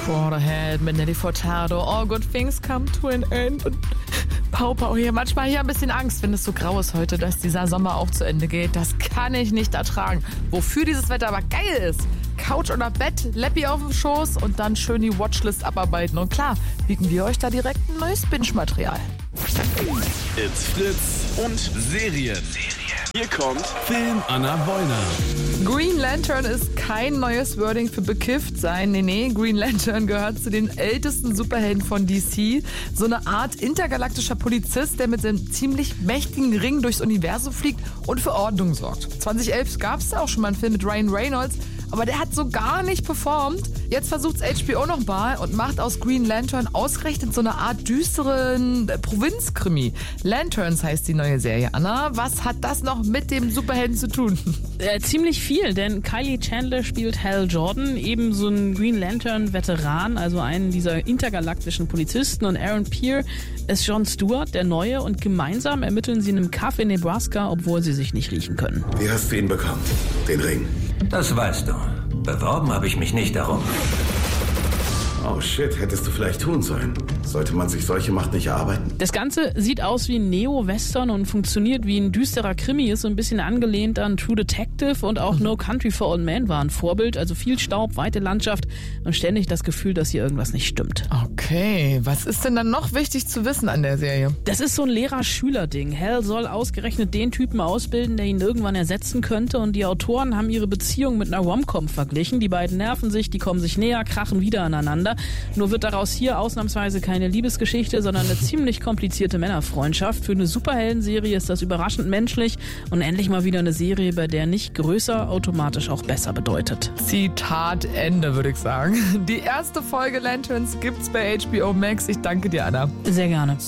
for the Head mit Nelly Furtado. All good things come to an end. Und Pau hier. Manchmal hier ein bisschen Angst, wenn es so grau ist heute, dass dieser Sommer auch zu Ende geht. Das kann ich nicht ertragen. Wofür dieses Wetter aber geil ist. Couch oder Bett, Leppi auf dem Schoß und dann schön die Watchlist abarbeiten. Und klar, bieten wir euch da direkt ein neues Binge-Material. It's Fritz und Serien. Hier kommt Film Anna Wollner. Green Lantern ist kein neues Wording für bekifft sein. Nee, Green Lantern gehört zu den ältesten Superhelden von DC. So eine Art intergalaktischer Polizist, der mit seinem ziemlich mächtigen Ring durchs Universum fliegt und für Ordnung sorgt. 2011 gab es auch schon mal einen Film mit Ryan Reynolds, aber der hat so gar nicht performt. Jetzt versucht's HBO noch mal und macht aus Green Lantern ausgerechnet so eine Art düsteren Provinzkrimi. Lanterns heißt die neue Serie. Anna, was hat das noch mit dem Superhelden zu tun? Ziemlich viel, denn Kylie Chandler spielt Hal Jordan, eben so ein Green Lantern-Veteran, also einen dieser intergalaktischen Polizisten. Und Aaron Pierre ist Jon Stewart, der Neue. Und gemeinsam ermitteln sie in einem Kaff in Nebraska, obwohl sie sich nicht riechen können. Wie hast du ihn bekommen? Den Ring? Das weißt du. Beworben habe ich mich nicht darum. Oh shit, hättest du vielleicht tun sollen. Sollte man sich solche Macht nicht erarbeiten? Das Ganze sieht aus wie ein Neo-Western und funktioniert wie ein düsterer Krimi, ist so ein bisschen angelehnt an True Detective und auch No Country for Old Men war ein Vorbild. Also viel Staub, weite Landschaft und ständig das Gefühl, dass hier irgendwas nicht stimmt. Okay, was ist denn dann noch wichtig zu wissen an der Serie? Das ist so ein Lehrer-Schüler-Ding. Hal soll ausgerechnet den Typen ausbilden, der ihn irgendwann ersetzen könnte, und die Autoren haben ihre Beziehung mit einer Rom-Com verglichen. Die beiden nerven sich, die kommen sich näher, krachen wieder aneinander. Nur wird daraus hier ausnahmsweise keine Liebesgeschichte, sondern eine ziemlich komplizierte Männerfreundschaft. Für eine Superheldenserie ist das überraschend menschlich und endlich mal wieder eine Serie, bei der nicht größer automatisch auch besser bedeutet. Zitat Ende, würde ich sagen. Die erste Folge Lanterns gibt's bei HBO Max. Ich danke dir, Anna. Sehr gerne.